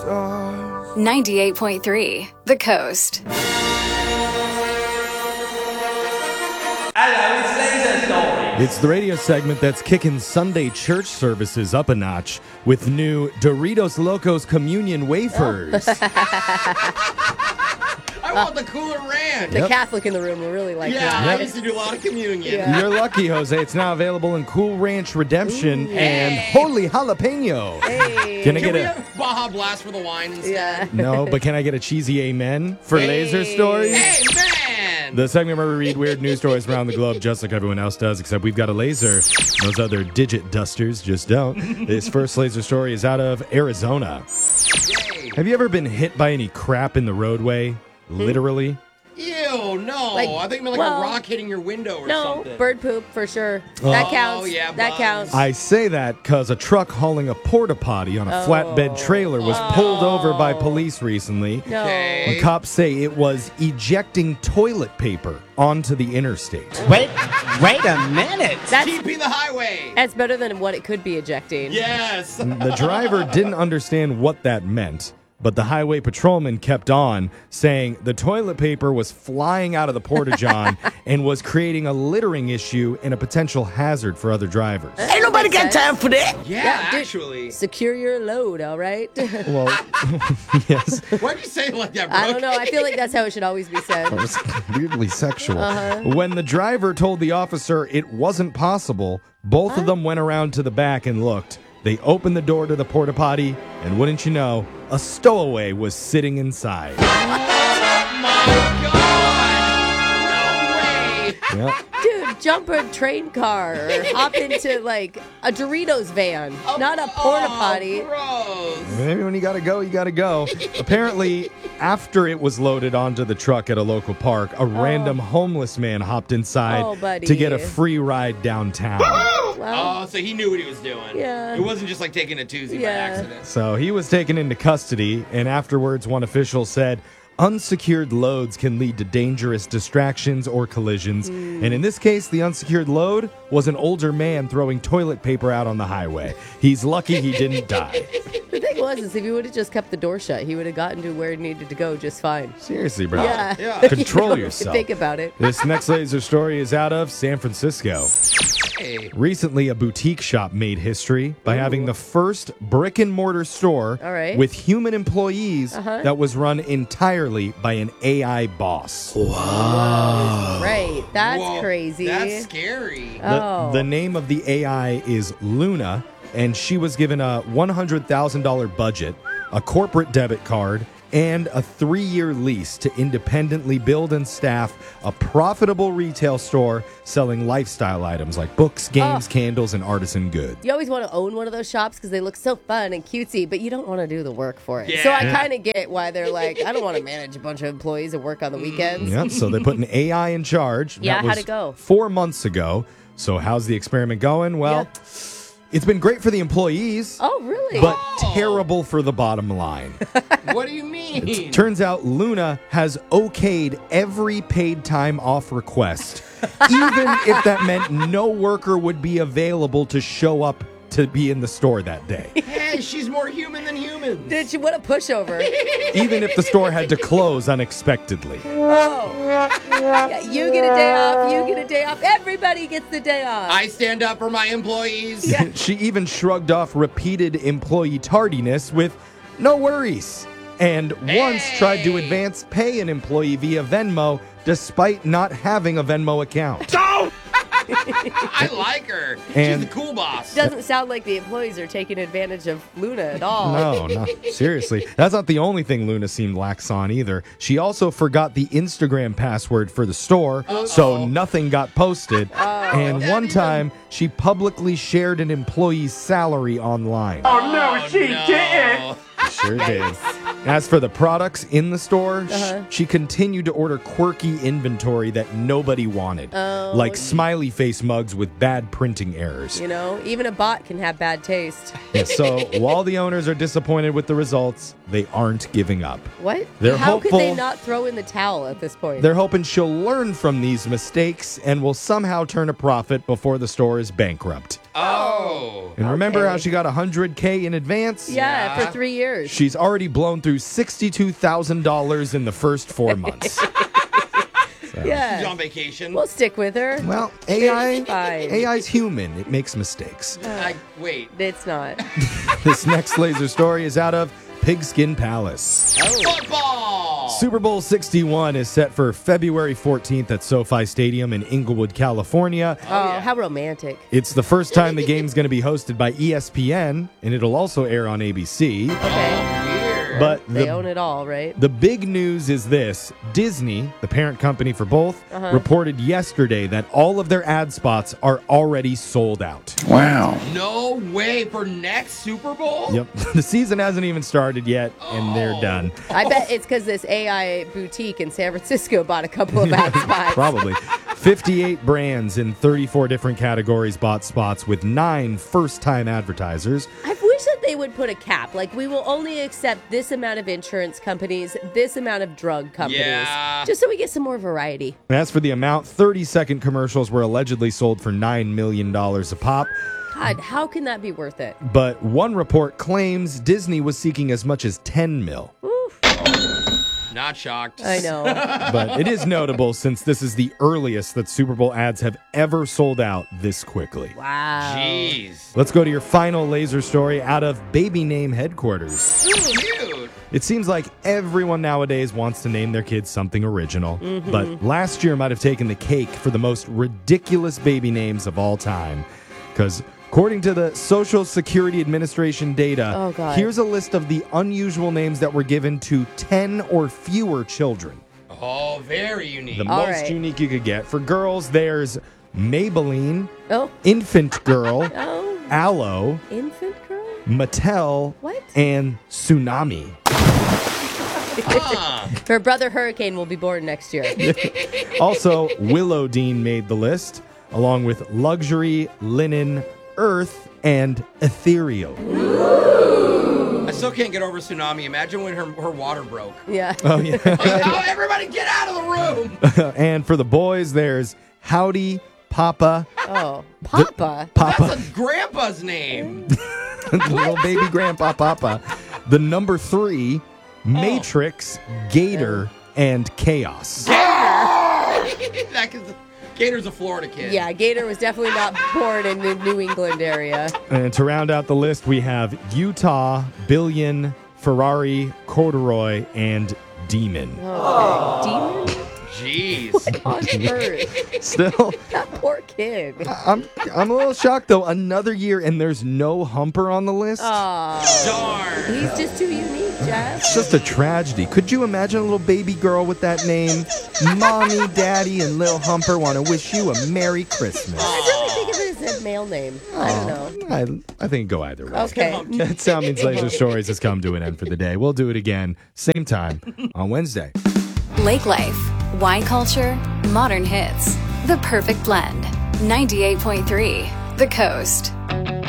98.3 The Coast. Hello, it's Laser Story. It's the radio segment that's kicking Sunday church services up a notch with new Doritos Locos Communion wafers. I want the Cooler Ranch. The Catholic in the room will really like Yeah, that. I used to do a lot of communion. Yeah. You're lucky, Jose. It's now available in Cool Ranch Redemption and Holy Jalapeno. Hey. Can I Can get we a... have Baja Blast for the wine instead? Yeah. No, but can I get a cheesy amen for Laser Stories? Hey, man! The segment where we read weird news stories around the globe just like everyone else does, except we've got a laser. Those other digit dusters just don't. This first laser story is out of Arizona. Yay. Have you ever been hit by any crap in the roadway? Literally? Ew, no. Like, I think it meant well, a rock hitting your window or No, something. bird poop for sure. That counts. yeah, that bugs. counts. I say that because a truck hauling a porta potty on a flatbed trailer was pulled over by police recently. No. Okay. Cops say it was ejecting toilet paper onto the interstate. Wait a minute. That's, TP the highway. that's better than what it could be ejecting. Yes. The driver didn't understand what that meant, but the highway patrolman kept on, saying the toilet paper was flying out of the porta-john and was creating a littering issue and a potential hazard for other drivers. Ain't nobody got time for that. Yeah, dude. actually. Secure your load, all right? Well, yes, Why'd you say it like that, Brooke? I don't know. I feel like that's how it should always be said. it was weirdly sexual. When the driver told the officer it wasn't possible, both of them went around to the back and looked. They opened the door to the porta potty, and wouldn't you know, a stowaway was sitting inside. Oh, my God. No way. Yep. Dude, jump a train car or hop into like a Doritos van, not a porta potty. Gross. Maybe when you gotta go, you gotta go. Apparently, after it was loaded onto the truck at a local park, a random homeless man hopped inside Oh, buddy. to get a free ride downtown. Well, Oh, so he knew what he was doing. Yeah. It wasn't just like taking a Tuesday by Yeah. accident. So he was taken into custody, and afterwards, one official said, unsecured loads can lead to dangerous distractions or collisions. And in this case, the unsecured load was an older man throwing toilet paper out on the highway. He's lucky he didn't die. the thing was, is if he would have just kept the door shut, he would have gotten to where he needed to go just fine. Seriously, bro. Yeah. Yeah. Control If you yourself. think about it. This next laser story is out of San Francisco. Hey. Recently, a boutique shop made history by having the first brick and mortar store All right. with human employees that was run entirely by an AI boss. Right. That's Whoa, crazy. That's scary. The name of the AI is Luna, and she was given a $100,000 budget, a corporate debit card, and a 3-year lease to independently build and staff a profitable retail store selling lifestyle items like books, games, candles, and artisan goods. You always want to own one of those shops because they look so fun and cutesy, but you don't want to do the work for it. Yeah. So I kind of get why they're like, I don't want to manage a bunch of employees and work on the weekends. Yep, so they put an AI in charge. Yeah, That how'd was it go? 4 months ago. So how's the experiment going? Well, it's been great for the employees, Oh, really? but terrible for the bottom line. What do you mean? Turns out Luna has okayed every paid time off request, even if that meant no worker would be available to show up to be in the store that day. Hey, she's more human than humans. Dude, what a pushover. Even if the store had to close unexpectedly. Oh. Yeah, you get a day off. You get a day off. Everybody gets the day off. I stand up for my employees. She even shrugged off repeated employee tardiness with no worries. And once tried to advance pay an employee via Venmo despite not having a Venmo account. I like her. And- She's the cool boss. Doesn't sound like the employees are taking advantage of Luna at all. No, seriously. That's not the only thing Luna seemed lax on either. She also forgot the Instagram password for the store, so nothing got posted. And one time, she publicly shared an employee's salary online. No, she didn't. Sure did. As for the products in the store, she continued to order quirky inventory that nobody wanted, like smiley face mugs with bad printing errors. You know, even a bot can have bad taste. Yeah, so while the owners are disappointed with the results, they aren't giving up. What? They're How could they hopeful- not throw in the towel at this point? They're hoping she'll learn from these mistakes and will somehow turn a profit before the store is bankrupt. Oh. And remember how Okay. she got $100K in advance? Yeah, Yeah. for 3 years. She's already blown through $62,000 in the first 4 months. She's yeah. on vacation. We'll stick with her. Well, AI, fine. AI's human. It makes mistakes. Wait. It's not. This next laser story is out of Pigskin Palace. Football. Super Bowl 61 is set for February 14th at SoFi Stadium in Inglewood, California. Oh, how romantic. It's the first time the game's going to be hosted by ESPN, and it'll also air on ABC. Okay. Weird. But They own it all, right? the big news is this. Disney, the parent company for both, reported yesterday that all of their ad spots are already sold out. No way for next Super Bowl? Yep. The season hasn't even started yet, and they're done. I bet it's because this AI boutique in San Francisco bought a couple of ad spots. Probably. 58 brands in 34 different categories bought spots with 9 first-time advertisers. I wish that they would put a cap. Like, we will only accept this amount of insurance companies, this amount of drug companies. Yeah. Just so we get some more variety. And as for the amount, 30-second commercials were allegedly sold for $9 million a pop. God, how can that be worth it? But one report claims Disney was seeking as much as 10 mil. Not shocked. I know. But it is notable since this is the earliest that Super Bowl ads have ever sold out this quickly. Wow. Jeez. Let's go to your final laser story out of Baby Name Headquarters. Cute. It seems like everyone nowadays wants to name their kids something original, but last year might have taken the cake for the most ridiculous baby names of all time. Because according to the Social Security Administration data, Oh, God. here's a list of the unusual names that were given to 10 or fewer children. Oh, very unique. The All most right. unique you could get. For girls, there's Maybelline, Oh, Infant Girl, oh, Aloe, infant girl? Mattel, What? and Tsunami. Her brother Hurricane will be born next year. Also, Willow Dean made the list, along with Luxury, Linen, Earth, and Ethereal. I still can't get over Tsunami. Imagine when her water broke. Yeah. Oh, yeah. Oh, everybody get out of the room. And for the boys, there's Howdy, Papa, Oh, Papa. Papa, That's a grandpa's name. little baby grandpa Papa, the number 3, Matrix, Gator, and Chaos. Gator's a Florida kid. Yeah, Gator was definitely not born in the New England area. And to round out the list, we have Utah, Billion, Ferrari, Corduroy, and Demon. Okay. Demon? Jeez. On earth. Still, That poor kid. I'm a little shocked though. Another year and there's no Humper on the list. Oh, Darn. he's just too unique, Jeff. It's just a tragedy. Could you imagine a little baby girl with that name? Mommy, Daddy, and Lil Humper want to wish you a Merry Christmas. I really think of it as a male name. I don't know. I think go either way. Okay. That Sound Means Laser Stories has come to an end for the day. We'll do it again, same time on Wednesday. Lake Life, wine culture, modern hits. The perfect blend. 98.3 The Coast.